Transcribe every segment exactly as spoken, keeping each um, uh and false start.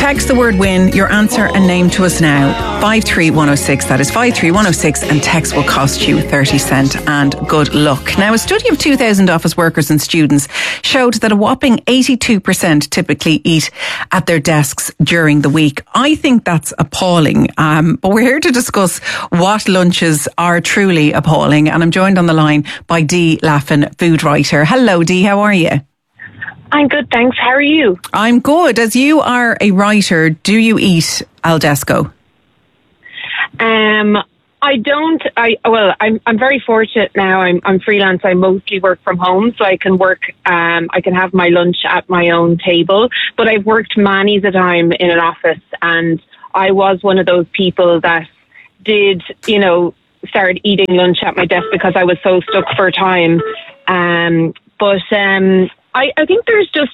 Text the word win, your answer and name to us now. five three one oh six, that is five three one oh six, and text will cost you thirty cents, and good luck. Now, a study of two thousand office workers and students showed that a whopping eighty-two percent typically eat at their desks during the week. I think that's appalling, um, but we're here to discuss what lunches are truly appalling, and I'm joined on the line by Dee Laffin, food writer. Hello, Dee, how are you? I'm good, thanks. How are you? I'm good. As you are a writer, do you eat al desco? Um, I don't. I well, I'm I'm very fortunate now. I'm I'm freelance. I mostly work from home, so I can work. Um, I can have my lunch at my own table. But I've worked many's a time in an office, and I was one of those people that did, you know, start eating lunch at my desk because I was so stuck for time. Um, but um. I, I think there's just,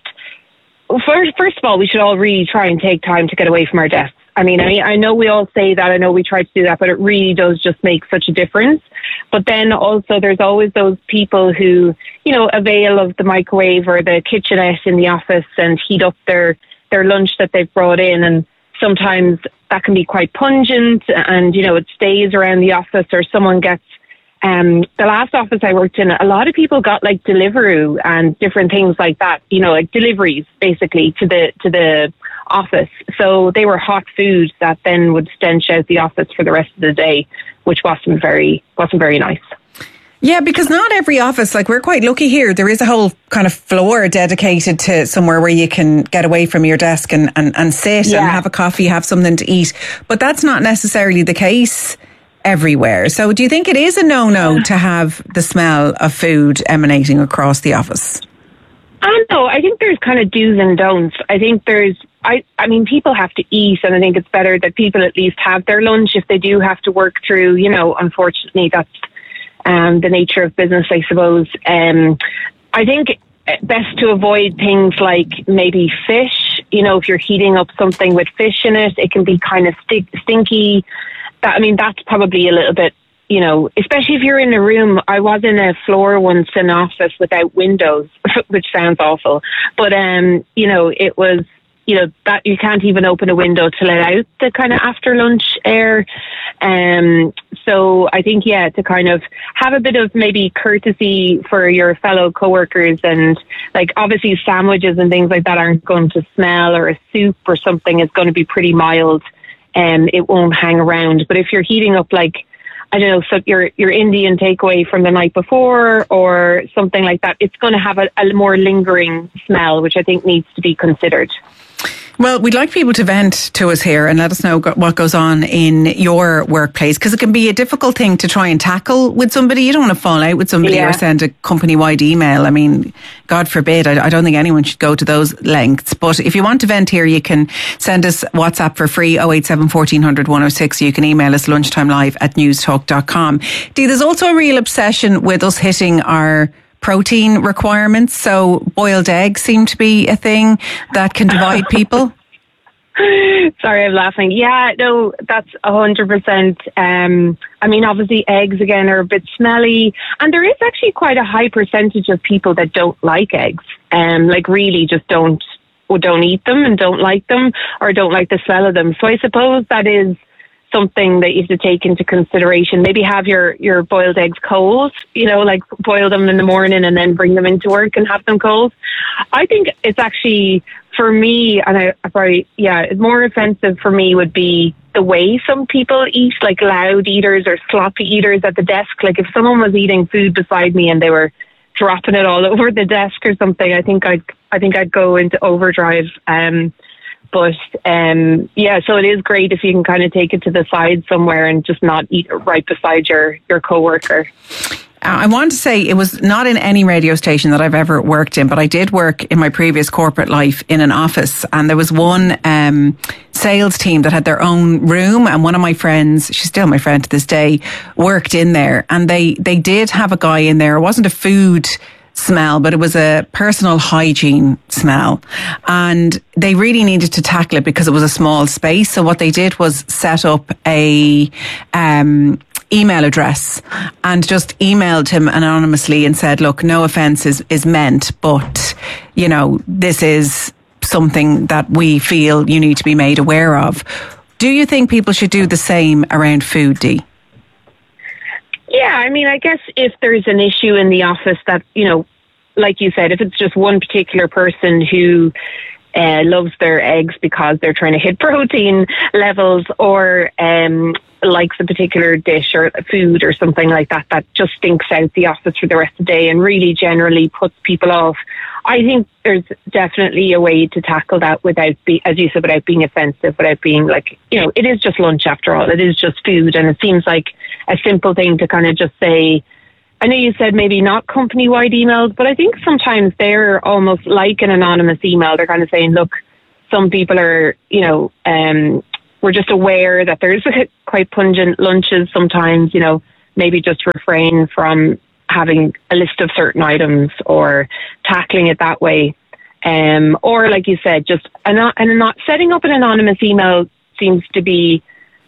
first, first of all, we should all really try and take time to get away from our desks. I mean, I, I know we all say that, I know we try to do that, but it really does just make such a difference. But then also there's always those people who, you know, avail of the microwave or the kitchenette in the office and heat up their, their lunch that they've brought in. And sometimes that can be quite pungent and, you know, it stays around the office, or someone gets Um, the last office I worked in, a lot of people got like Deliveroo and different things like that, you know, like deliveries basically to the, to the office. So they were hot food that then would stench out the office for the rest of the day, which wasn't very, wasn't very nice. Yeah, because not every office, like we're quite lucky here, there is a whole kind of floor dedicated to somewhere where you can get away from your desk and, and, and sit yeah. and have a coffee, have something to eat. But that's not necessarily the case everywhere. So do you think it is a no-no to have the smell of food emanating across the office? I don't know. I think there's kind of do's and don'ts. I think there's, I, I mean, people have to eat, and I think it's better that people at least have their lunch if they do have to work through, you know, unfortunately, that's um, the nature of business, I suppose. Um, I think best to avoid things like maybe fish. You know, if you're heating up something with fish in it, it can be kind of st- stinky. That, I mean, that's probably a little bit, you know, especially if you're in a room. I was in a floor once in an office without windows, which sounds awful. But, um, you know, it was, you know, that you can't even open a window to let out the kind of after lunch air. Um, so I think, yeah, to kind of have a bit of maybe courtesy for your fellow coworkers, and like obviously sandwiches and things like that aren't going to smell, or a soup or something is going to be pretty mild. Um, it won't hang around. But if you're heating up, like, I don't know, so your your Indian takeaway from the night before or something like that, it's going to have a, a more lingering smell, which I think needs to be considered. Well, we'd like people to vent to us here and let us know what goes on in your workplace, because it can be a difficult thing to try and tackle with somebody. You don't want to fall out with somebody yeah. or send a company-wide email. I mean, God forbid, I, I don't think anyone should go to those lengths. But if you want to vent here, you can send us WhatsApp for free, oh eight seven, fourteen hundred, one oh six. You can email us lunchtimelive at newstalk dot com. Dee, there's also a real obsession with us hitting our protein requirements. So boiled eggs seem to be a thing that can divide people. Sorry, I'm laughing. Yeah, no, that's a hundred percent. Um, I mean, obviously eggs again are a bit smelly, and there is actually quite a high percentage of people that don't like eggs. Um, like really just don't, or don't eat them and don't like them, or don't like the smell of them. So I suppose that is something that you have to take into consideration. Maybe have your, your boiled eggs cold, you know, like boil them in the morning and then bring them into work and have them cold. I think it's actually, for me, and I probably, yeah, more offensive for me would be the way some people eat, like loud eaters or sloppy eaters at the desk. Like if someone was eating food beside me and they were dropping it all over the desk or something, I think I'd, I think I'd go into overdrive. Um, But, um, yeah, so it is great if you can kind of take it to the side somewhere and just not eat it right beside your, your coworker. I want to say it was not in any radio station that I've ever worked in, but I did work in my previous corporate life in an office, and there was one um, sales team that had their own room, and one of my friends, she's still my friend to this day, worked in there, and they, they did have a guy in there. It wasn't a food smell, but it was a personal hygiene smell, and they really needed to tackle it because it was a small space. So what they did was set up a um email address and just emailed him anonymously and said, look, no offence is, is meant, but you know, this is something that we feel you need to be made aware of. Do you think people should do the same around food, Dee? Yeah, I mean, I guess if there's an issue in the office that, you know, like you said, if it's just one particular person who uh, loves their eggs because they're trying to hit protein levels, or um, likes a particular dish or food or something like that, that just stinks out the office for the rest of the day and really generally puts people off, I think there's definitely a way to tackle that without, be, as you said, without being offensive, without being like, you know, it is just lunch after all. It is just food. And it seems like a simple thing to kind of just say, I know you said maybe not company-wide emails, but I think sometimes they're almost like an anonymous email. They're kind of saying, look, some people are, you know, um, we're just aware that there's quite pungent lunches sometimes, you know, maybe just refrain from having a list of certain items or tackling it that way. Um, or like you said, just an, an, not setting up an anonymous email seems to be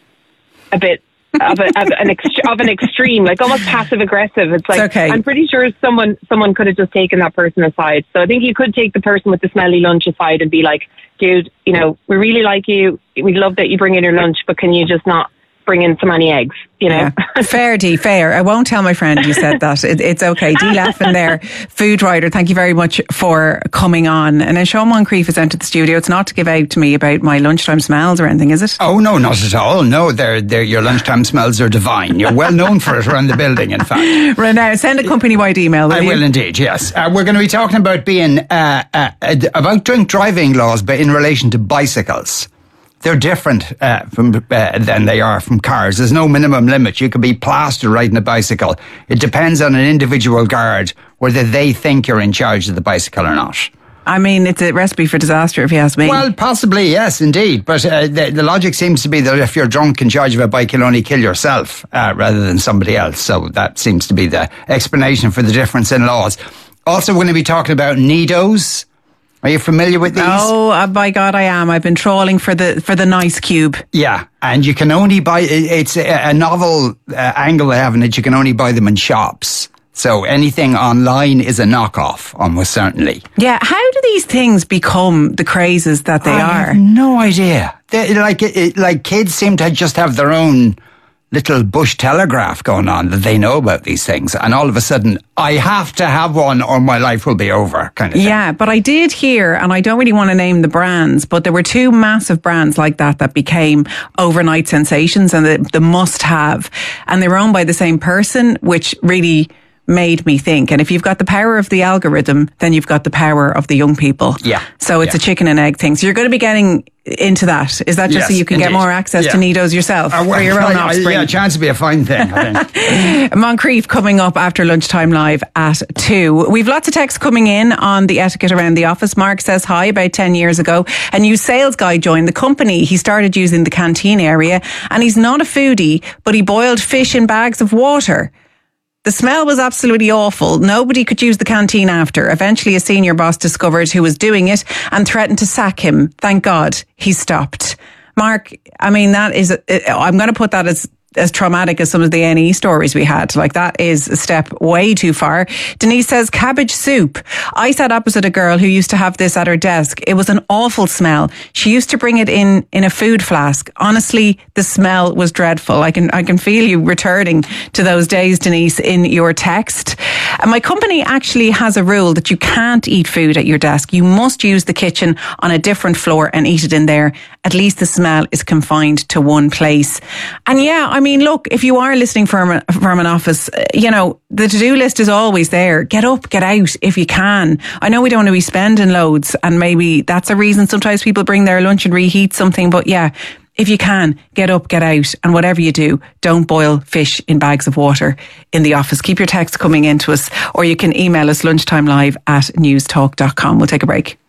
a bit of, a, of, an ext- of an extreme, like almost passive aggressive. It's like, it's okay. I'm pretty sure someone someone could have just taken that person aside. So I think you could take the person with the smelly lunch aside and be like, dude, you know, we really like you. We love that you bring in your lunch, but can you just not bring in so many eggs, you know? Yeah. Fair, Dee, fair. I won't tell my friend you said that. It, it's okay. Dee Laughing there, food writer, thank you very much for coming on. And then Sean Moncrief has entered the studio. It's not to give out to me about my lunchtime smells or anything, is it? Oh, no, not at all. No, they're, they're, your lunchtime smells are divine. You're well known for it around the building, in fact. Right now, send a company-wide email, will I you? will indeed, yes. Uh, we're going to be talking about being, uh, uh, about drink driving laws, but in relation to bicycles. They're different uh, from uh, than they are from cars. There's no minimum limit. You could be plastered riding a bicycle. It depends on an individual guard whether they think you're in charge of the bicycle or not. I mean, it's a recipe for disaster, if you ask me. Well, possibly, yes, indeed. But uh, the, the logic seems to be that if you're drunk in charge of a bike, you'll only kill yourself uh, rather than somebody else. So that seems to be the explanation for the difference in laws. Also, we're going to be talking about Nidos. Are you familiar with these? Oh, uh, by God, I am. I've been trawling for the for the nice cube. Yeah, and you can only buy, it's a, a novel uh, angle they have in it, you can only buy them in shops. So anything online is a knockoff, almost certainly. Yeah, how do these things become the crazes that they I are? have no idea. They, like, it, like kids seem to just have their own little bush telegraph going on that they know about these things, and all of a sudden I have to have one or my life will be over, kind of thing. Yeah, but I did hear, and I don't really want to name the brands, but there were two massive brands like that that became overnight sensations and the, the must have, and they were owned by the same person, which really made me think. And if you've got the power of the algorithm, then you've got the power of the young people. Yeah. So it's yeah. a chicken and egg thing. So you're going to be getting into that. Is that just yes, so you can indeed. get more access yeah. to Nidos yourself uh, well, for your own I, offspring? Yeah, chance to be a fine thing, I think. Moncrief coming up after lunchtime live at two. We've lots of texts coming in on the etiquette around the office. Mark says, hi, about ten years ago, a new sales guy joined the company. He started using the canteen area, and he's not a foodie, but he boiled fish in bags of water. The smell was absolutely awful. Nobody could use the canteen after. Eventually, a senior boss discovered who was doing it and threatened to sack him. Thank God he stopped. Mark, I mean, that is, I'm going to put that as as traumatic as some of the N E stories we had. Like, that is a step way too far. Denise says, cabbage soup. I sat opposite a girl who used to have this at her desk. It was an awful smell. She used to bring it in in a food flask. Honestly, the smell was dreadful. I can I can feel you returning to those days, Denise, in your text. And my company actually has a rule that you can't eat food at your desk. You must use the kitchen on a different floor and eat it in there. At least the smell is confined to one place. And yeah, I mean, look, if you are listening from, from an office, you know, the to-do list is always there. Get up, get out if you can. I know we don't want to be spending loads, and maybe that's a reason sometimes people bring their lunch and reheat something. But yeah, if you can, get up, get out, and whatever you do, don't boil fish in bags of water in the office. Keep your texts coming in to us, or you can email us lunchtimelive at newstalk dot com. We'll take a break.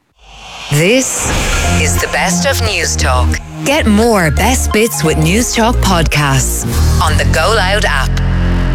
This is the best of News Talk. Get more best bits with News Talk podcasts on the Go Loud app.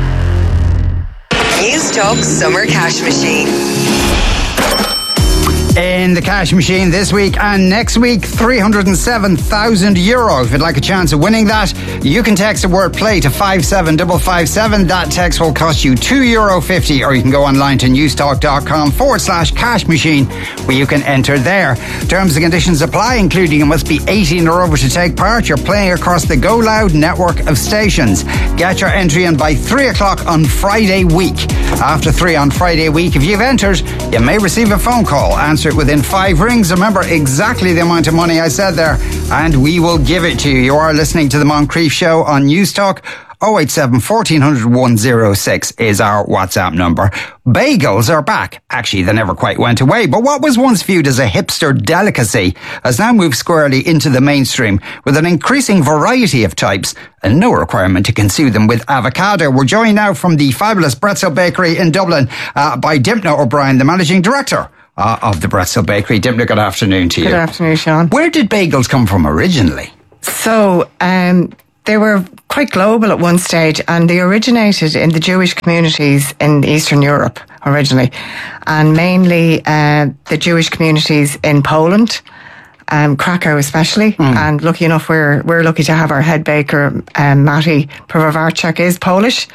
News Talk Summer Cash Machine. In the cash machine this week and next week, three hundred seven thousand euro. If you'd like a chance of winning that, you can text the word play to five seven five five seven. That text will cost you two euro fifty, or you can go online to newstalk.com forward slash cash machine, where you can enter there. Terms and conditions apply, including you must be eighteen or over to take part. You're playing across the Go Loud network of stations. Get your entry in by three o'clock on Friday week. After three on Friday week, if you've entered, you may receive a phone call. Answer it within five rings. Remember exactly the amount of money I said there, and we will give it to you. You are listening to the Moncrief Show on News Talk. oh eight seven, fourteen hundred, one oh six is our WhatsApp number. Bagels are back. Actually, they never quite went away, but what was once viewed as a hipster delicacy has now moved squarely into the mainstream with an increasing variety of types and no requirement to consume them with avocado. We're joined now from the fabulous Bretzel Bakery in Dublin uh, by Dympna O'Brien, the managing director uh, of the Bretzel Bakery. Dympna, good afternoon to you. Good afternoon, Sean. Where did bagels come from originally? So, um, they were quite global at one stage, and they originated in the Jewish communities in Eastern Europe originally, and mainly uh, the Jewish communities in Poland, um, Krakow especially. Mm. And lucky enough, we're we're lucky to have our head baker, um, Mati Piwowarczak, is Polish.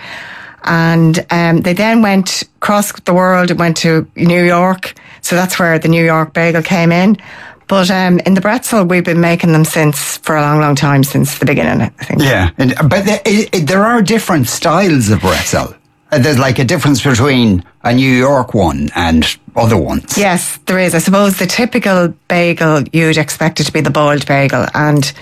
And um, they then went across the world and went to New York. So that's where the New York bagel came in. But um, in the Bretzel, we've been making them since for a long, long time, since the beginning, I think. Yeah, and, but the, it, it, there are different styles of Bretzel. Uh, there's like a difference between a New York one and other ones. Yes, there is. I suppose the typical bagel, you'd expect it to be the boiled bagel. And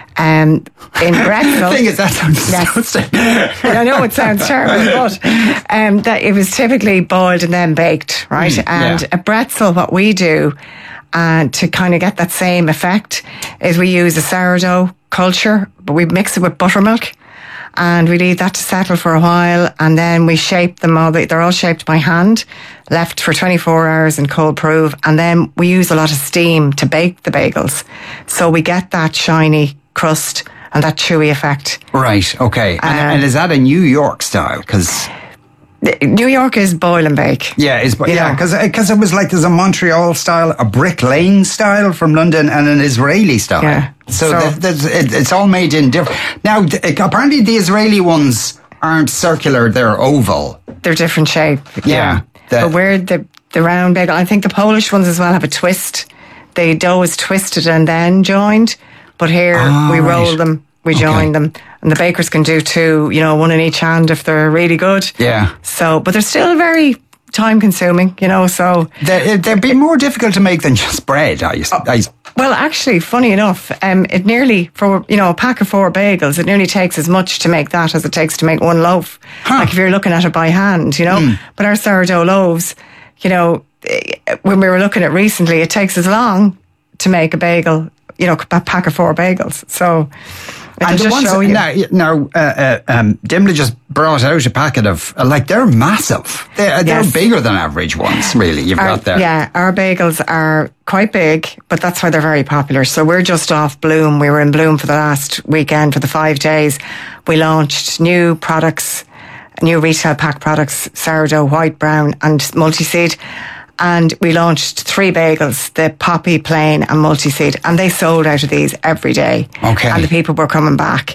um, in Bretzel... the thing is, that sounds yes, disgusting. I know it sounds terrible, but um, that it was typically boiled and then baked, right? Mm, and yeah. a Bretzel, what we do... And to kind of get that same effect is we use a sourdough culture, but we mix it with buttermilk and we leave that to settle for a while, and then we shape them all. They're all shaped by hand, left for twenty-four hours in cold proof, and then we use a lot of steam to bake the bagels. So we get that shiny crust and that chewy effect. Right, okay. And, Um, and is that a New York style? Because... New York is boil and bake. Yeah, it's, You yeah, know. because because it was like there's a Montreal style, a Brick Lane style from London, and an Israeli style. Yeah. So, So- that, that's, it, it's all made in different. Now, th- apparently, the Israeli ones aren't circular; they're oval. They're different shape. Yeah. The- But we're the, the round bagel. I think the Polish ones as well have a twist. The dough is twisted and then joined. But here Ah, we roll right. them, we Okay. join them. And the bakers can do two, you know, one in each hand if they're really good. Yeah. So, but they're still very time consuming, you know, so. They, they'd be more difficult to make than just bread. I, I, Well, actually, funny enough, um, it nearly, for, you know, a pack of four bagels, it nearly takes as much to make that as it takes to make one loaf. Huh. Like if you're looking at it by hand, you know. Mm. But our sourdough loaves, you know, eh, when we were looking at recently, it takes as long to make a bagel, you know, a pack of four bagels. So it'll and the just ones show you. now, now uh, uh, um, Dimla just brought out a packet of uh, like they're massive. They're, they're Yes. bigger than average ones. Really, you've Our- got there. Yeah, our bagels are quite big, but that's why they're very popular. So we're just off Bloom. We were in Bloom for the last weekend for the five days. We launched new products, new retail pack products, sourdough, white, brown and multi-seed. And we launched three bagels, the poppy, plain and multi-seed. And they sold out of these every day. Okay. And the people were coming back.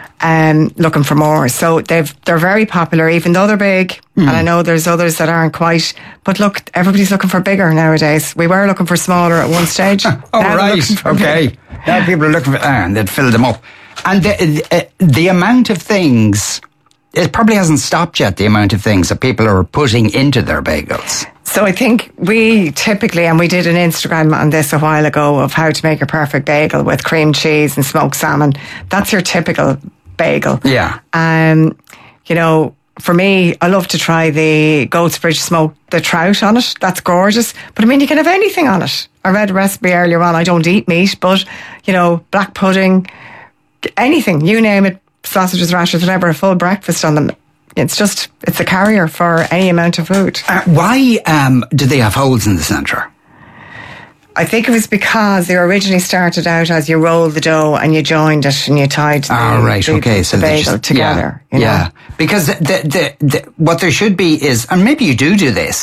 Um, looking for more. So they've, they're very popular, even though they're big. Hmm. And I know there's others that aren't quite, but look, everybody's looking for bigger nowadays. We were looking for smaller at one stage. Oh, Now they're right. looking for Okay. big. Now people are looking for, ah, and they'd fill them up. And the, the, the amount of things, it probably hasn't stopped yet, the amount of things that people are putting into their bagels. So I think we typically, and we did an Instagram on this a while ago of how to make a perfect bagel with cream cheese and smoked salmon. That's your typical bagel. Yeah. Um, you know, for me, I love to try the Goat's Bridge smoked the trout on it. That's gorgeous. But I mean, you can have anything on it. I read a recipe earlier on. I don't eat meat, but you know, black pudding, anything, you name it, sausages, rashers, whatever, a full breakfast on them. It's just, it's a carrier for any amount of food. Uh, why um, do they have holes in the centre? I think it was because they originally started out as you rolled the dough and you joined it and you tied the, Ah, right, the, okay. the So they bagel just- together. Yeah, You know? yeah. Because the, the, the, the, what there should be is, and maybe you do do this,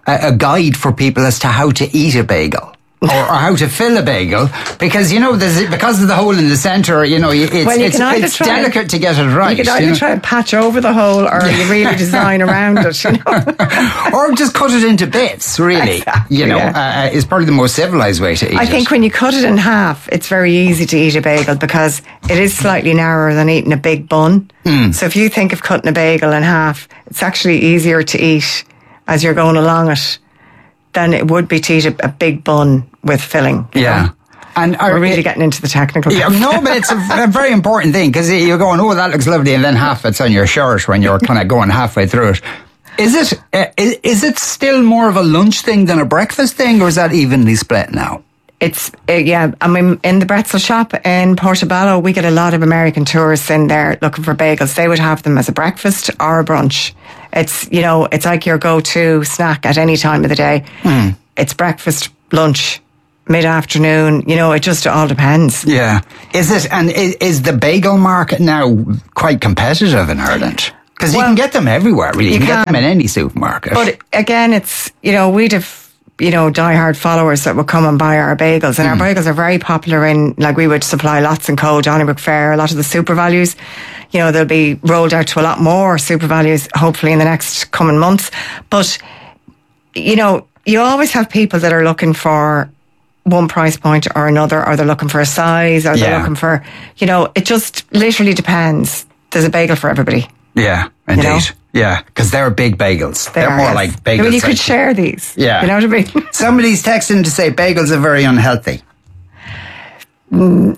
a, a guide for people as to how to eat a bagel. or, or how to fill a bagel, because you know there's because of the hole in the centre. You know, it's well, you it's, it's try, delicate to get it right. You can either you know? try and patch over the hole, or you really design around it. You know? Or just cut it into bits. Really, exactly, you know, yeah. uh, is probably the most civilised way to eat it. I think when you cut it in half, it's very easy to eat a bagel because it is slightly narrower than eating a big bun. Mm. So if you think of cutting a bagel in half, it's actually easier to eat as you're going along it than it would be to eat a, a big bun with filling. Yeah. Know? And are, We're really getting into the technical yeah, no, but it's a, a very important thing, because you're going, oh, that looks lovely, and then half it's on your shirt when you're kind of going halfway through it. Is it uh, is, is it still more of a lunch thing than a breakfast thing, or is that evenly split now? It's, uh, yeah, I mean, in the pretzel shop in Portobello, we get a lot of American tourists in there looking for bagels. They would have them as a breakfast or a brunch. It's, you know, it's like your go-to snack at any time of the day. Mm. It's breakfast, lunch, mid-afternoon, you know, it just all depends. Yeah. Is it, and is, is the bagel market now quite competitive in Ireland? Because well, you can get them everywhere, really. You, you can, can get them in any supermarket. But again, it's, you know, we'd have, you know, diehard followers that would come and buy our bagels. And mm. our bagels are very popular in, like, we would supply Lots and Co, Donnybrook Fair, a lot of the super values. You know, they'll be rolled out to a lot more super values, hopefully in the next coming months. But, you know, you always have people that are looking for one price point or another, or they're looking for a size, or they're yeah. looking for, you know, it just literally depends. There's a bagel for everybody. Yeah, indeed. You know? Yeah, because they're big bagels. They they're are, more yes. like bagels. I mean, you could like, share these. Yeah. You know what I mean? Somebody's texting to say bagels are very unhealthy. Mm,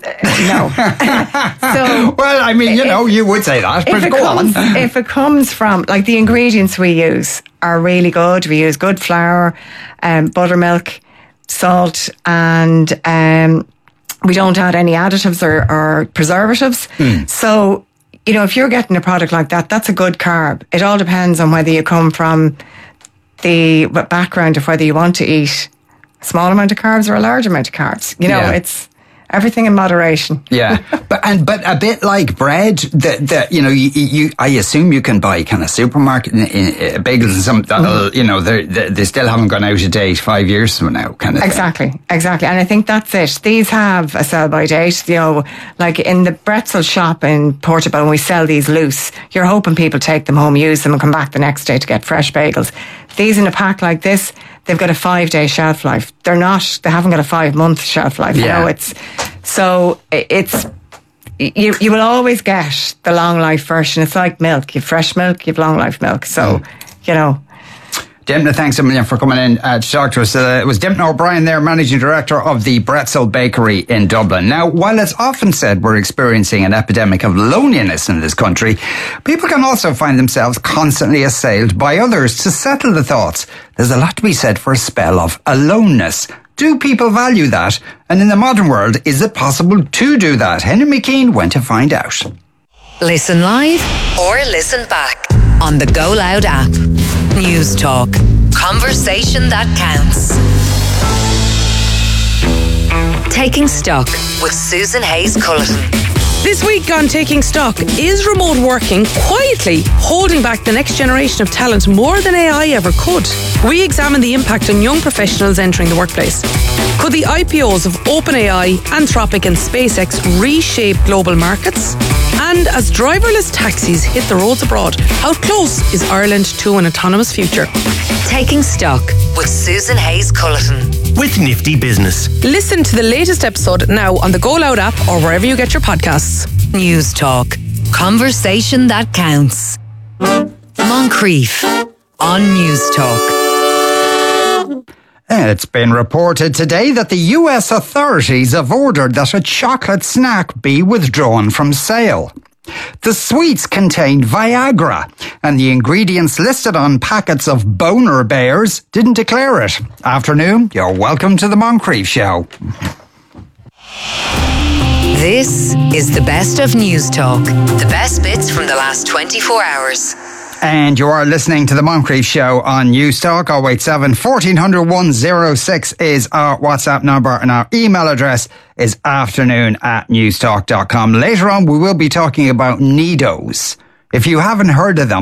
no. So, well, I mean, you if, know, you would say that, but go comes, on. If it comes from, like, the ingredients we use are really good. We use good flour, um, buttermilk, salt, and um, we don't add any additives or, or preservatives. Mm. So, you know, if you're getting a product like that, that's a good carb. It all depends on whether you come from the background of whether you want to eat a small amount of carbs or a large amount of carbs. You know, yeah. it's everything in moderation. Yeah, but and but a bit like bread, that that you know, you, you I assume you can buy kind of supermarket in, in, uh, bagels and some that'll, mm-hmm. you know, they they still haven't gone out of date five years from now, kind of exactly, thing. exactly. And I think that's it. These have a sell by date. You know, like in the pretzel shop in Portobello, when we sell these loose, you're hoping people take them home, use them, and come back the next day to get fresh bagels. These in a pack like this, they've got a five day shelf life. They're not, they haven't got a five month shelf life. Yeah. You know, it's, so it's, you you will always get the long life version. It's like milk. You have fresh milk, you have long life milk. So, mm. you know. Dempna, thanks a million for coming in uh, to talk to us. Uh, it was Dempna O'Brien there, Managing Director of the Bretzel Bakery in Dublin. Now, while it's often said we're experiencing an epidemic of loneliness in this country, people can also find themselves constantly assailed by others. To settle the thoughts, there's a lot to be said for a spell of aloneness. Do people value that? And in the modern world, is it possible to do that? Henry McKean went to find out. Listen live or listen back on the Go Loud app. News Talk. Conversation that counts. Taking Stock with Susan Hayes-Culleton. This week on Taking Stock, is remote working quietly holding back the next generation of talent more than A I ever could? We examine the impact on young professionals entering the workplace. Could the I P Os of OpenAI, Anthropic and SpaceX reshape global markets? And as driverless taxis hit the roads abroad, how close is Ireland to an autonomous future? Taking Stock with Susan Hayes-Culleton. With Nifty Business. Listen to the latest episode now on the Go Loud app or wherever you get your podcasts. News Talk. Conversation that counts. Moncrief on News Talk. It's been reported today that the U S authorities have ordered that a chocolate snack be withdrawn from sale. The sweets contained Viagra, and the ingredients listed on packets of Boner Bears didn't declare it. Afternoon, you're welcome to the Moncrief Show. This is the best of News Talk. The best bits from the last twenty-four hours. And you are listening to the Moncrief Show on News Talk. oh eight seven, fourteen hundred, one oh six is our WhatsApp number, and our email address is afternoon at newstalk dot com. Later on, we will be talking about Nidos. If you haven't heard of them,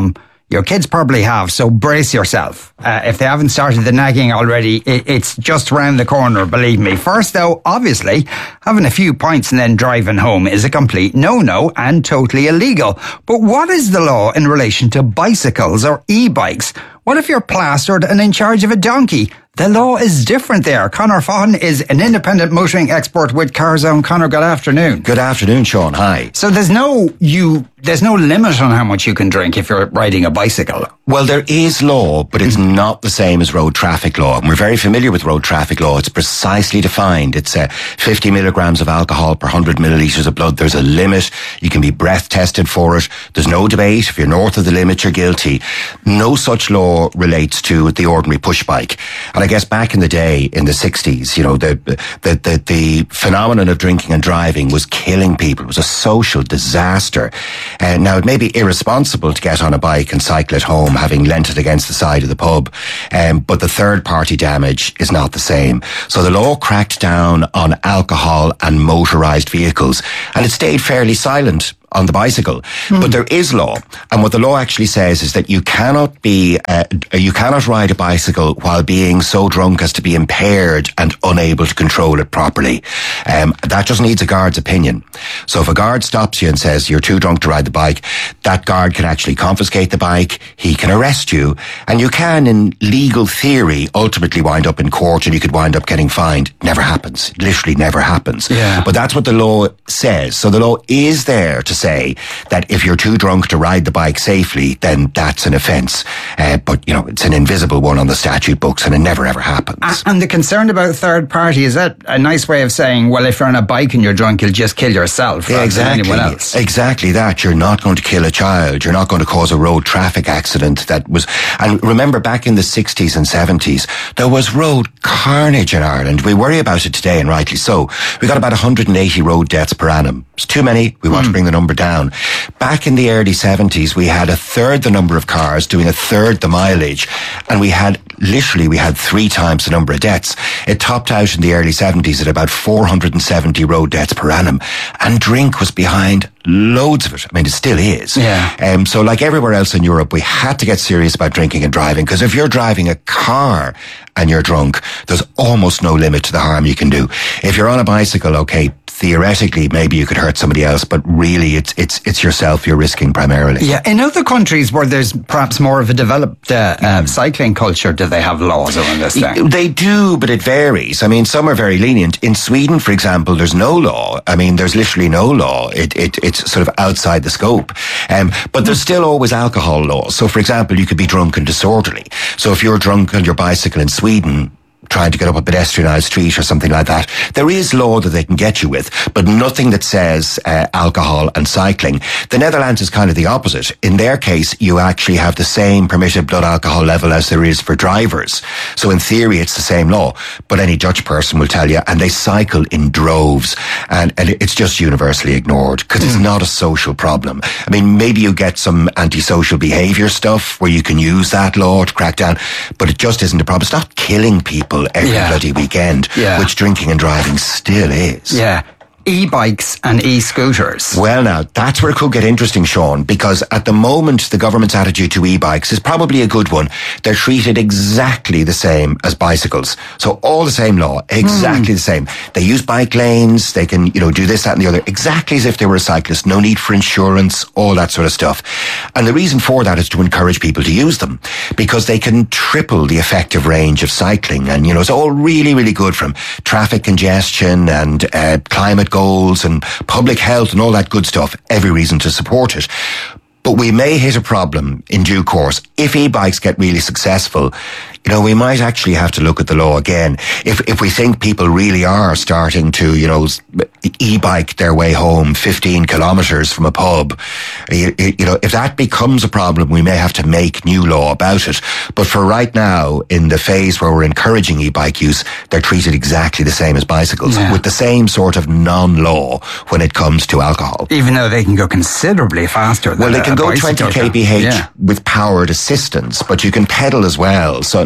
Your kids probably have, so brace yourself. Uh, if they haven't started the nagging already, it, it's just round the corner, believe me. First, though, obviously, having a few pints and then driving home is a complete no-no and totally illegal. But what is the law in relation to bicycles or e-bikes? What if you're plastered and in charge of a donkey? The law is different there. Conor Faughan is an independent motoring expert with CarZone. Conor, good afternoon. Good afternoon, Sean. Hi. So there's no you. There's no limit on how much you can drink if you're riding a bicycle. Well, there is law, but it's mm. not the same as road traffic law. And we're very familiar with road traffic law. It's precisely defined. It's uh, fifty milligrams of alcohol per one hundred millilitres of blood. There's a limit. You can be breath tested for it. There's no debate. If you're north of the limit, you're guilty. No such law relates to the ordinary push bike. And I guess back in the day, in the sixties, you know, the, the, the, the phenomenon of drinking and driving was killing people. It was a social disaster. And now it may be irresponsible to get on a bike and cycle at home, having leant it against the side of the pub. Um, but the third party damage is not the same. So the law cracked down on alcohol and motorised vehicles, and it stayed fairly silent on the bicycle. Mm. But there is law, and what the law actually says is that you cannot be, uh, you cannot ride a bicycle while being so drunk as to be impaired and unable to control it properly. Um, that just needs a guard's opinion. So if a guard stops you and says you're too drunk to ride the bike, that guard can actually confiscate the bike, he can arrest you, and you can, in legal theory, ultimately wind up in court and you could wind up getting fined. Never happens. It literally never happens. Yeah. But that's what the law says. So the law is there to say that if you're too drunk to ride the bike safely, then that's an offence. Uh, but, you know, it's an invisible one on the statute books and it never ever happens. And the concern about third party, is that a nice way of saying, well, if you're on a bike and you're drunk, you'll just kill yourself rather yeah, exactly. than anyone else? Exactly that. You're not going to kill a child. You're not going to cause a road traffic accident that was... And remember, back in the sixties and seventies, there was road carnage in Ireland. We worry about it today, and rightly so. We got about one hundred eighty road deaths per annum. It's too many. We want mm. to bring the number down. Back in the early seventies, we had a third the number of cars doing a third the mileage, and we had literally we had three times the number of deaths. It topped out in the early seventies at about four hundred seventy road deaths per annum, and drink was behind loads of it. I mean, it still is. Yeah. Um, so like everywhere else in Europe, we had to get serious about drinking and driving, because if you're driving a car and you're drunk, there's almost no limit to the harm you can do. If you're on a bicycle, okay, theoretically, maybe you could hurt somebody else, but really it's it's it's yourself you're risking primarily. Yeah. In other countries where there's perhaps more of a developed uh, uh, cycling culture, do they have laws on this thing? They do, but it varies. I mean, some are very lenient. In Sweden, for example, there's no law. I mean, there's literally no law. It, it it's sort of outside the scope. Um, but there's still always alcohol laws. So, for example, you could be drunk and disorderly. So if you're drunk on your bicycle in Sweden, trying to get up a pedestrianised street or something like that, there is law that they can get you with, but nothing that says uh, alcohol and cycling. The Netherlands is kind of the opposite. In their case, you actually have the same permitted blood alcohol level as there is for drivers. So in theory, it's the same law, but any Dutch person will tell you, and they cycle in droves, and, and it's just universally ignored because mm. it's not a social problem. I mean, maybe you get some antisocial behaviour stuff where you can use that law to crack down, but it just isn't a problem. It's not killing people every yeah. bloody weekend, yeah. which drinking and driving still is. Yeah. E-bikes and e-scooters. Well, now, that's where it could get interesting, Sean, because at the moment, the government's attitude to e-bikes is probably a good one. They're treated exactly the same as bicycles. So all the same law, exactly mm. the same. They use bike lanes, they can, you know, do this, that and the other, exactly as if they were a cyclist. No need for insurance, all that sort of stuff. And the reason for that is to encourage people to use them, because they can triple the effective range of cycling. And, you know, it's all really, really good, from traffic congestion and uh, climate goals and public health and all that good stuff. Every reason to support it. But we may hit a problem in due course. If e-bikes get really successful, you know, we might actually have to look at the law again. If if we think people really are starting to, you know, e-bike their way home fifteen kilometres from a pub, you, you know, if that becomes a problem, we may have to make new law about it. But for right now, in the phase where we're encouraging e-bike use, they're treated exactly the same as bicycles, yeah. with the same sort of non-law when it comes to alcohol. Even though they can go considerably faster than Well, they can a go bicycle twenty kilometers per hour yeah. with powered assistance, but you can pedal as well. So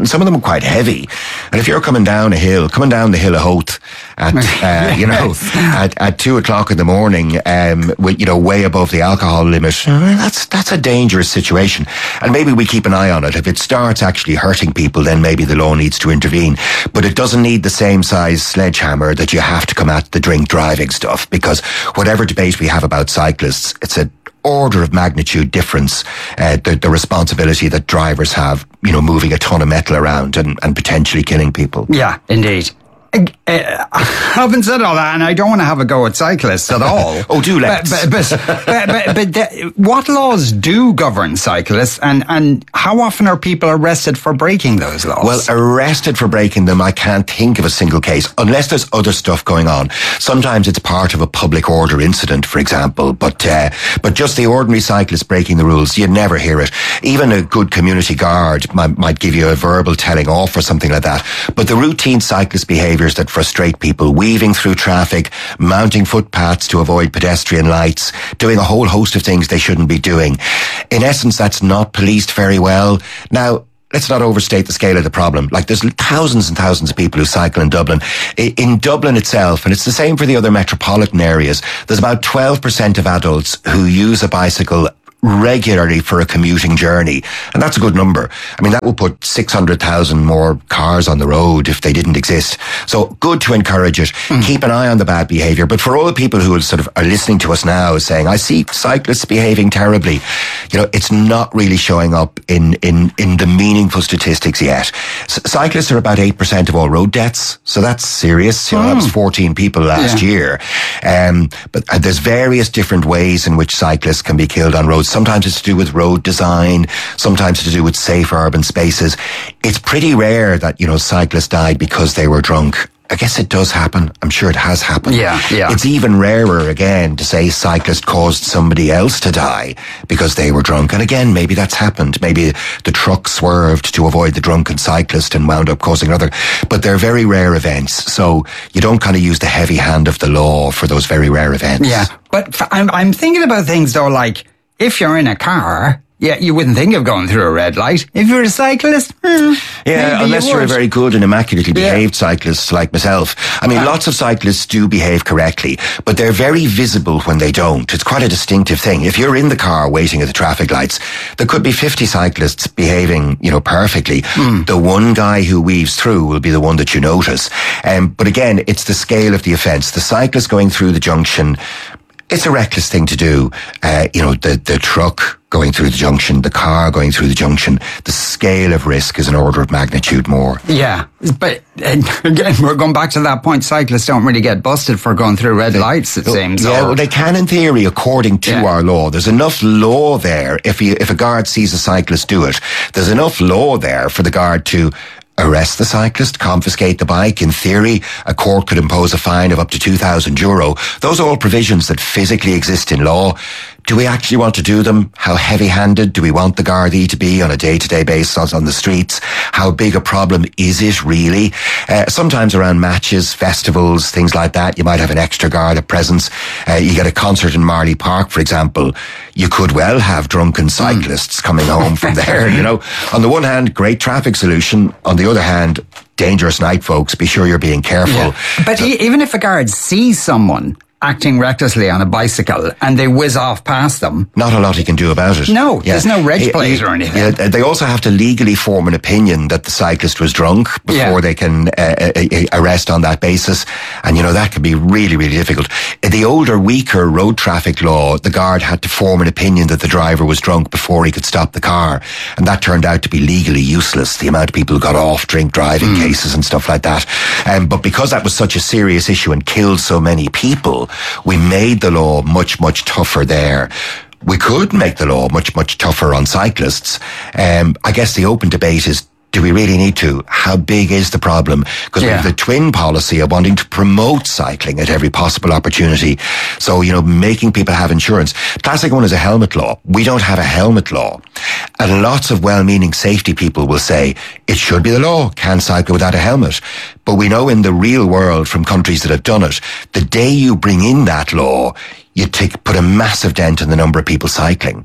and some of them are quite heavy. And if you're coming down a hill, coming down the hill of Howth at, uh, you know, at, at two o'clock in the morning, um, with, you know, way above the alcohol limit, that's, that's a dangerous situation. And maybe we keep an eye on it. If it starts actually hurting people, then maybe the law needs to intervene. But it doesn't need the same size sledgehammer that you have to come at the drink driving stuff, because whatever debate we have about cyclists, it's a order of magnitude difference, uh, the, the responsibility that drivers have, you know, moving a ton of metal around and, and potentially killing people. Yeah, indeed. Uh, having said all that, and I don't want to have a go at cyclists at all. Oh, do let's. But, but, but, but, but, but the, what laws do govern cyclists, and, and how often are people arrested for breaking those laws? Well, arrested for breaking them, I can't think of a single case, unless there's other stuff going on. Sometimes it's part of a public order incident, for example, but uh, but just the ordinary cyclist breaking the rules, you never hear it. Even a good community guard might, might give you a verbal telling off or something like that. But the routine cyclist behaviour that frustrate people, weaving through traffic, mounting footpaths to avoid pedestrian lights, doing a whole host of things they shouldn't be doing. In essence, that's not policed very well. Now, let's not overstate the scale of the problem. Like, there's thousands and thousands of people who cycle in Dublin. In Dublin itself, and it's the same for the other metropolitan areas, there's about twelve percent of adults who use a bicycle regularly for a commuting journey. And that's a good number. I mean, that will put six hundred thousand more cars on the road if they didn't exist. So good to encourage it. Mm. Keep an eye on the bad behaviour. But for all the people who sort of are listening to us now saying, I see cyclists behaving terribly, you know, it's not really showing up in, in, in the meaningful statistics yet. C- cyclists are about eight percent of all road deaths. So that's serious. You know, mm. that was fourteen people last yeah. year. Um, but uh, there's various different ways in which cyclists can be killed on roads. Sometimes it's to do with road design, sometimes it's to do with safe urban spaces. It's pretty rare that, you know, cyclists died because they were drunk. I guess it does happen. I'm sure it has happened. Yeah, yeah. It's even rarer, again, to say cyclist caused somebody else to die because they were drunk. And again, maybe that's happened. Maybe the truck swerved to avoid the drunken cyclist and wound up causing another. But they're very rare events. So you don't kind of use the heavy hand of the law for those very rare events. Yeah. But I'm, I'm thinking about things, though, like, if you're in a car, yeah, you wouldn't think of going through a red light. If you're a cyclist, hmm, yeah, unless you you're a very good and immaculately behaved yeah. cyclist like myself. I mean, uh, lots of cyclists do behave correctly, but they're very visible when they don't. It's quite a distinctive thing. If you're in the car waiting at the traffic lights, there could be fifty cyclists behaving, you know, perfectly. Mm. The one guy who weaves through will be the one that you notice. Um, but again, it's the scale of the offence. The cyclist going through the junction, it's a reckless thing to do. Uh, you know, the, the truck going through the junction, the car going through the junction, the scale of risk is an order of magnitude more. Yeah, but uh, again, we're going back to that point. Cyclists don't really get busted for going through red lights, it seems. Yeah, well, they can in theory, according to yeah. our law. There's enough law there. If you, if a guard sees a cyclist do it, there's enough law there for the guard to arrest the cyclist, confiscate the bike. In theory, a court could impose a fine of up to two thousand euro. Those are all provisions that physically exist in law. Do we actually want to do them? How heavy-handed do we want the Gardaí to be on a day-to-day basis on the streets? How big a problem is it really? Uh, sometimes around matches, festivals, things like that, you might have an extra guard at presence. Uh, you get a concert in Marley Park, for example. You could well have drunken cyclists mm. coming home from there, you know. On the one hand, great traffic solution. On the other hand, dangerous night, folks. Be sure you're being careful. Yeah. But so, even if a guard sees someone acting recklessly on a bicycle and they whiz off past them, not a lot he can do about it. No, yeah. There's no reg plate or anything. Yeah, they also have to legally form an opinion that the cyclist was drunk before yeah. they can uh, uh, arrest on that basis. And, you know, that can be really, really difficult. In the older, weaker road traffic law, the guard had to form an opinion that the driver was drunk before he could stop the car. And that turned out to be legally useless, the amount of people who got off drink driving mm. cases and stuff like that. Um, but because that was such a serious issue and killed so many people, we made the law much, much tougher there. We could make the law much, much tougher on cyclists. Um, I guess the open debate is, do we really need to? How big is the problem? Because yeah. we have the twin policy of wanting to promote cycling at every possible opportunity. So, you know, making people have insurance. Classic one is a helmet law. We don't have a helmet law. And lots of well-meaning safety people will say, it should be the law, can't cycle without a helmet. But we know in the real world from countries that have done it, the day you bring in that law, you take, put a massive dent in the number of people cycling.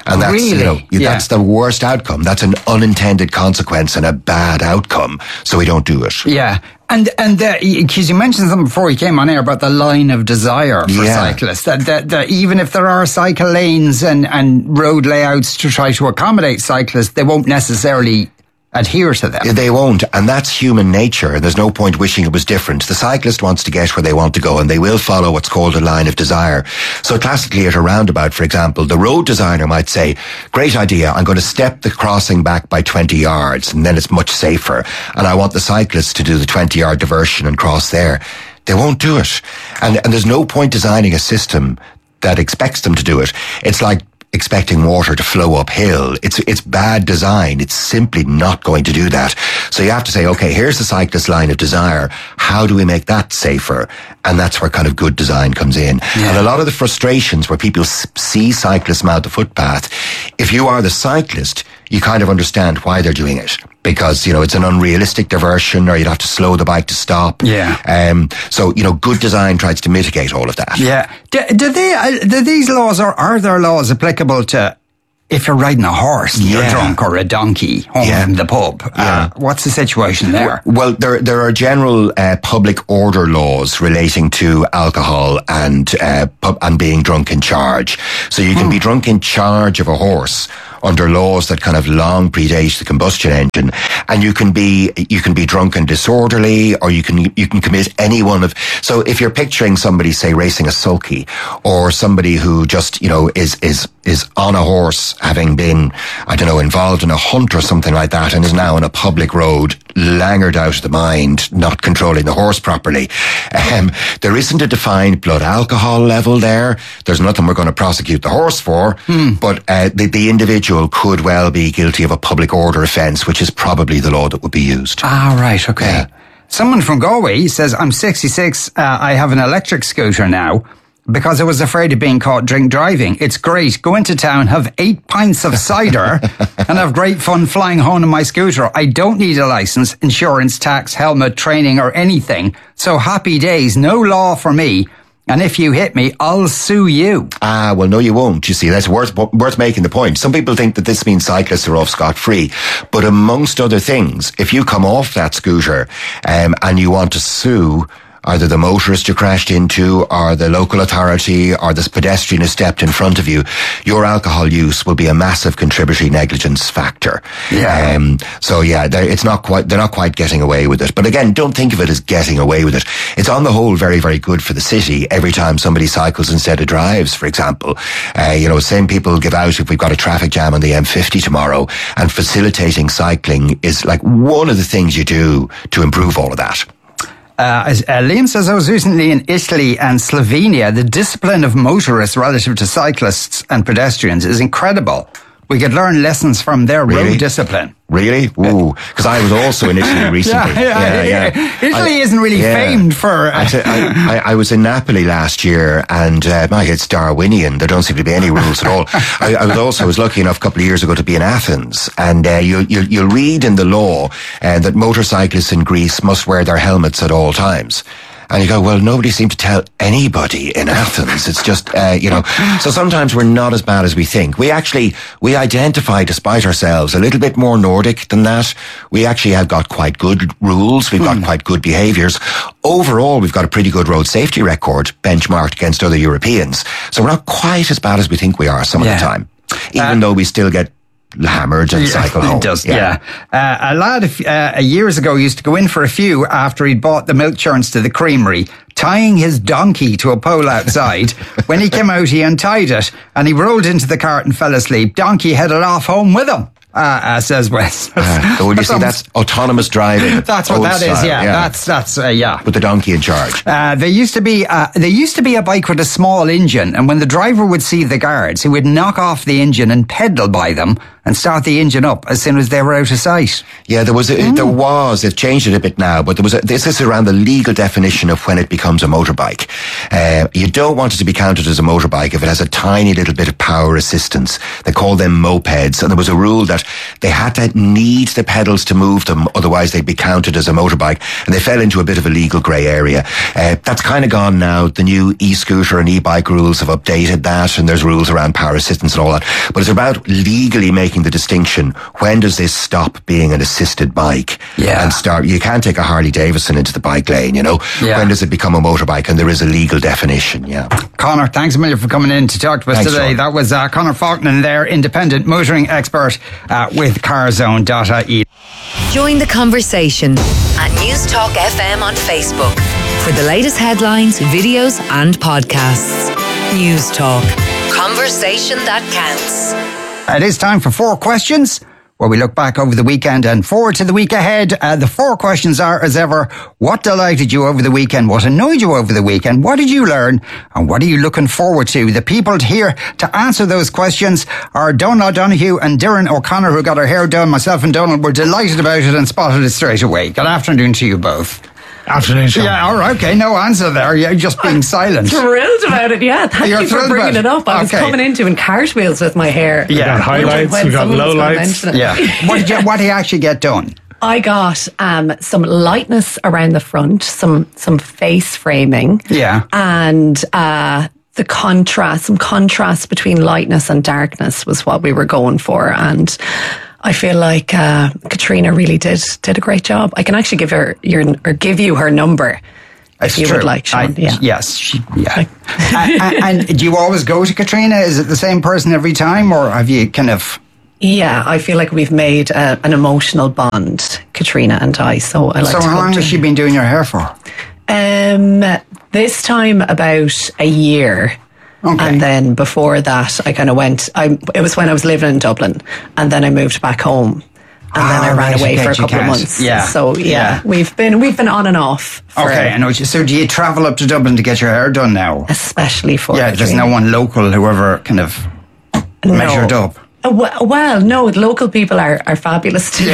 And that's, really? you know, Yeah. that's the worst outcome. That's an unintended consequence and a bad outcome. So we don't do it. Yeah. And, and, because you mentioned something before you came on air about the line of desire for Yeah. cyclists, that, that, that even if there are cycle lanes and, and road layouts to try to accommodate cyclists, they won't necessarily adhere to them. They won't, and that's human nature. There's no point wishing it was different. The cyclist wants to get where they want to go, and they will follow what's called a line of desire. So classically at a roundabout, for example, the road designer might say, great idea, I'm going to step the crossing back by twenty yards, and then it's much safer. And I want the cyclist to do the twenty yard diversion and cross there. They won't do it. And, and there's no point designing a system that expects them to do it. It's like expecting water to flow uphill. It's it's bad design. It's simply not going to do that. So you have to say, okay, here's the cyclist line of desire. How do we make that safer? And that's where kind of good design comes in. Yeah. And a lot of the frustrations where people s- see cyclists mount the footpath, if you are the cyclist, you kind of understand why they're doing it. Because, you know, it's an unrealistic diversion, or you'd have to slow the bike to stop. Yeah. Um, so, you know, good design tries to mitigate all of that. Yeah. Do, do they, uh, do these laws, or are there laws applicable to if you're riding a horse and Yeah. you're drunk, or a donkey home Yeah. from the pub? Yeah. Uh, what's the situation there? Well, there there are general uh, public order laws relating to alcohol and uh, pub, and being drunk in charge. So you can be drunk in charge of a horse under laws that kind of long predate the combustion engine, and you can be you can be drunk and disorderly, or you can you can commit any one of. So if you're picturing somebody, say, racing a sulky, or somebody who just, you know, is is is on a horse, having been, I don't know, involved in a hunt or something like that, and is now on a public road, languid out of the mind, not controlling the horse properly. Um, there isn't a defined blood alcohol level there. There's nothing we're going to prosecute the horse for, hmm. but uh, the, the individual could well be guilty of a public order offence, which is probably the law that would be used. Ah, right, okay. Yeah. Someone from Galway says, I'm sixty-six, uh, I have an electric scooter now because I was afraid of being caught drink driving. It's great. Go into town, have eight pints of cider and have great fun flying home on my scooter. I don't need a licence, insurance, tax, helmet, training or anything. So happy days, no law for me. And if you hit me, I'll sue you. Ah, well, no, you won't. You see, that's worth worth making the point. Some people think that this means cyclists are off scot-free. But amongst other things, if you come off that scooter um, and you want to sue either the motorist you crashed into, or the local authority, or this pedestrian who stepped in front of you, your alcohol use will be a massive contributory negligence factor. Yeah. Um, so yeah, it's not quite, they're not quite getting away with it. But again, don't think of it as getting away with it. It's on the whole very, very good for the city. Every time somebody cycles instead of drives, for example, uh, you know, same people give out if we've got a traffic jam on the M fifty tomorrow, and facilitating cycling is like one of the things you do to improve all of that. Uh, as, uh, Liam says, I was recently in Italy and Slovenia. The discipline of motorists relative to cyclists and pedestrians is incredible. We could learn lessons from their Really? road discipline. Really? Ooh, because I was also in Italy recently. Yeah, yeah, yeah. Italy I, isn't really yeah. famed for... Uh, I, I, I was in Napoli last year, and uh, my, it's Darwinian. There don't seem to be any rules at all. I, I was also I was lucky enough a couple of years ago to be in Athens, and uh, you, you, you'll read in the law uh, that motorcyclists in Greece must wear their helmets at all times. And you go, well, nobody seemed to tell anybody in Athens. It's just, uh, you know, so sometimes we're not as bad as we think. We actually, we identify, despite ourselves, a little bit more Nordic than that. We actually have got quite good rules. We've got mm. quite good behaviours. Overall, we've got a pretty good road safety record benchmarked against other Europeans. So we're not quite as bad as we think we are some yeah. of the time, even uh, though we still get hammered and yeah, cycle home. It does, yeah. yeah. Uh, a lad uh, years ago used to go in for a few after he'd bought the milk churns to the creamery, tying his donkey to a pole outside. When he came out, he untied it and he rolled into the cart and fell asleep. Donkey headed off home with him. Uh, uh, says Wes. Uh, so would you see that's autonomous driving? That's what that style. is. Yeah, yeah. that's that's uh, yeah. With the donkey in charge. Uh, there used to be uh, there used to be a bike with a small engine, and when the driver would see the guards, he would knock off the engine and pedal by them and start the engine up as soon as they were out of sight. Yeah, there was, a, mm. there was, they've changed it a bit now, but there was a, this is around the legal definition of when it becomes a motorbike. Uh, you don't want it to be counted as a motorbike if it has a tiny little bit of power assistance. They call them mopeds, and there was a rule that they had to need the pedals to move them, otherwise they'd be counted as a motorbike, and they fell into a bit of a legal grey area. Uh, that's kind of gone now. The new e-scooter and e-bike rules have updated that, and there's rules around power assistance and all that. But it's about legally making the distinction. When does this stop being an assisted bike yeah. and start? You can't take a Harley Davidson into the bike lane, you know. Yeah. When does it become a motorbike? And there is a legal definition. Yeah. Connor, thanks a million for coming in to talk to us Thanks, today. Sean. That was uh, Connor Faulkner, their independent motoring expert uh, with carzone dot I E. Join the conversation at News Talk F M on Facebook for the latest headlines, videos, and podcasts. News Talk. Conversation that counts. It is time for four questions, where we look back over the weekend and forward to the week ahead. Uh, the four questions are, as ever, what delighted you over the weekend? What annoyed you over the weekend? What did you learn? And what are you looking forward to? The people here to answer those questions are Donal O'Donoghue and Darren O'Connor, who got our hair done. Myself and Donal were delighted about it and spotted it straight away. Good afternoon to you both. Afternoon, Sean. Yeah, all right, okay, no answer there. You're just being silent. Thrilled about it, yeah. Thank You're you for thrilled bringing about it up. I was okay. coming in doing cartwheels with my hair. We got highlights, we got lowlights. Yeah. What did you, what did you actually get done? I got um, some lightness around the front, some some face framing. Yeah. And uh, the contrast, some contrast between lightness and darkness was what we were going for. And I feel like uh, Katrina really did did a great job. I can actually give her your or give you her number It's if you true. would like, Sean. I, yeah. Yes. She, yeah. and, and, and do you always go to Katrina? Is it the same person every time, or have you kind of? Yeah, I feel like we've made a, an emotional bond, Katrina and I. So I like. So to how go long to has she been doing your hair for? Um, this time about a year. Okay. And then before that, I kind of went, I, it was when I was living in Dublin, and then I moved back home. And Ah, then I ran right, away okay, for a you couple of can't. months. Yeah. So yeah, Yeah. we've been we've been on and off. For, Okay, I know. what you- So do you travel up to Dublin to get your hair done now? especially for Yeah, there's no one local who ever kind of measured up. Uh, well, well, no, local people are, are fabulous too.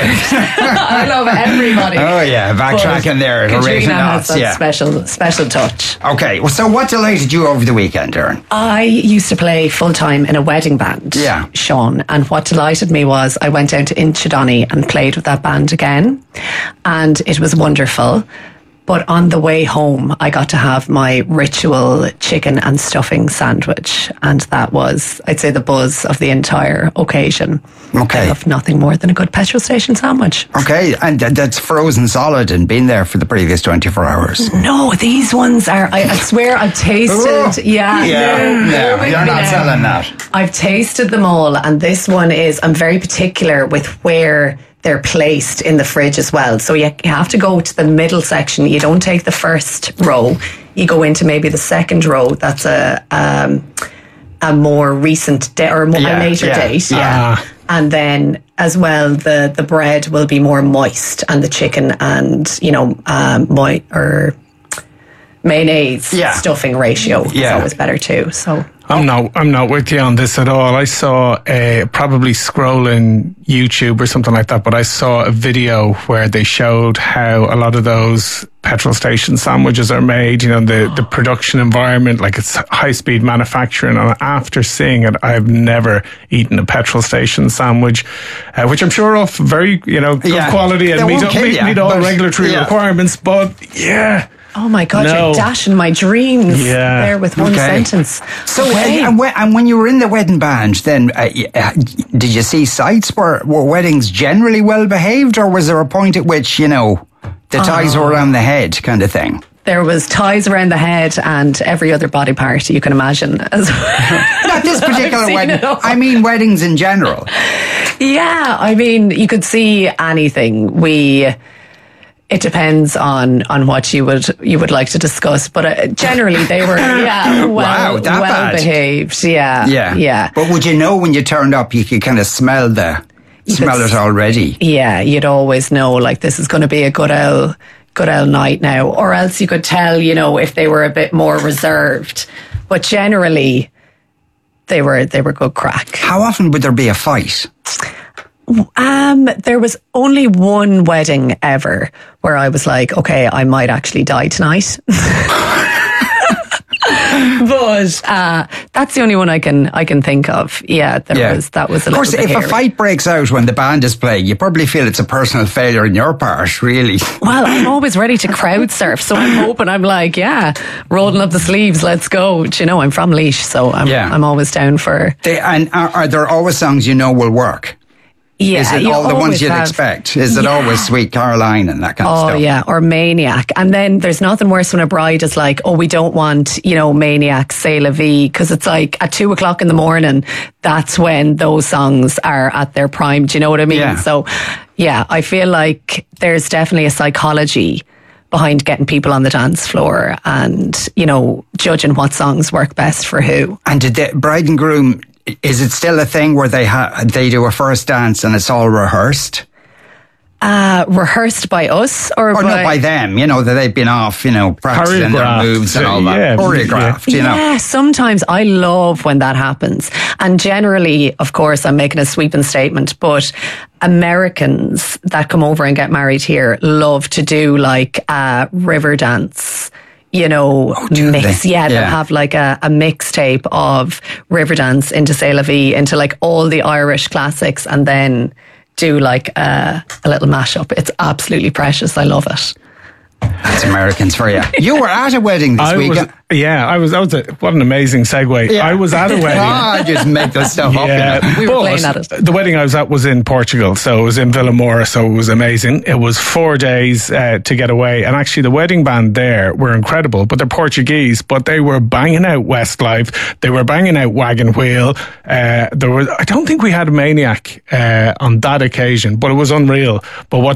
I love everybody. Oh yeah, backtracking there. Katrina raising has knots, that yeah. special special touch. Okay, well, so what delighted you over the weekend, Darren? I used to play full time in a wedding band, Yeah. Sean, and what delighted me was I went down to Inchydoney and played with that band again, and it was wonderful. But on the way home, I got to have my ritual chicken and stuffing sandwich, and that was, I'd say, the buzz of the entire occasion. Okay. I love nothing more than a good petrol station sandwich. Okay, and th- that's frozen solid and been there for the previous twenty-four hours. No, these ones are, I, I swear I've tasted, Oh, yeah. yeah, no, no, bear with you're me not now. selling that. I've tasted them all, and this one is, I'm very particular with where they're placed in the fridge as well. So you, you have to go to the middle section. You don't take the first row. You go into maybe the second row. That's a um, a more recent day or more, Yeah, a later yeah, date. yeah. Ah. And then as well, the, the bread will be more moist, and the chicken and, you know, um, moi- or mayonnaise Yeah. stuffing ratio Yeah. is always better too. So I'm not. I'm not with you on this at all. I saw a probably scrolling YouTube or something like that, but I saw a video where they showed how a lot of those petrol station sandwiches are made. You know, the the production environment, like it's high speed manufacturing. And after seeing it, I've never eaten a petrol station sandwich, uh, which I'm sure of very you know good Yeah. quality and They meet, won't up- kill meet, ya, meet all but- regulatory yeah. requirements. But yeah. oh my God, No. you're dashing my dreams Yeah. there with one Okay. sentence. So, Okay. uh, and, when, and when you were in the wedding band, then uh, y- uh, did you see sights? Were, were weddings generally well behaved, or was there a point at which, you know, the ties were around the head kind of thing? There was ties around the head and every other body part you can imagine. As Not this particular I've seen wedding. it all. I mean, weddings in general. Yeah, I mean, you could see anything. We. It depends on, on what you would you would like to discuss, but uh, generally they were yeah well Wow, that well bad. behaved. Yeah, Yeah. yeah. But would you know when you turned up, you could kind of smell the, smell could it already? Yeah, you'd always know like this is going to be a good old good old night now, or else you could tell, you know, if they were a bit more reserved. But generally, they were they were good crack. How often would there be a fight? Um, there was only one wedding ever where I was like, okay, I might actually die tonight. But uh, that's the only one I can I can think of. Yeah, there Yeah. was that was a Of course, little bit if a hairy. fight breaks out when the band is playing, you probably feel it's a personal failure on your part, really. Well, I'm always ready to crowd surf, so I'm hoping I'm like, yeah, rolling up the sleeves, let's go. Do you know, I'm from Laois, so I'm Yeah. I'm always down for. They, and are, are there always songs you know will work? Yeah, Is it you all the ones always you'd have- expect? Is it Yeah. always Sweet Caroline and that kind of Oh stuff? yeah, or Maniac. And then there's nothing worse when a bride is like, oh, we don't want, you know, Maniac, C'est la vie, because it's like at two o'clock in the morning, that's when those songs are at their prime. Do you know what I mean? Yeah. So yeah, I feel like there's definitely a psychology behind getting people on the dance floor and, you know, judging what songs work best for who. And did the bride and groom, is it still a thing where they ha- they do a first dance and it's all rehearsed? Uh, rehearsed by us or, Or by, not by them, you know, that they've been off, you know, practicing their Choreographed, moves and all that. yeah, Choreographed, you know. Yeah, sometimes I love when that happens. And generally, of course, I'm making a sweeping statement, but Americans that come over and get married here love to do like a river dance. You know, do mix. they? Yeah, they'll Yeah. have like a, a mixtape of Riverdance into C'est la vie, into like all the Irish classics, and then do like a, a little mashup. It's absolutely precious. I love it. That's Americans for you. You were at a wedding this I was, weekend. yeah, I was. That was a, what an amazing segue. Yeah. I was at a wedding. Ah, I just make this stuff up. Yeah, You know. We were but playing at it. The wedding I was at was in Portugal, so it was in Villamora, so it was amazing. It was four days uh, to get away, and actually the wedding band there were incredible, but they're Portuguese, but they were banging out Westlife, they were banging out Wagon Wheel. Uh, there was, I don't think we had a Maniac uh, on that occasion, but it was unreal. But what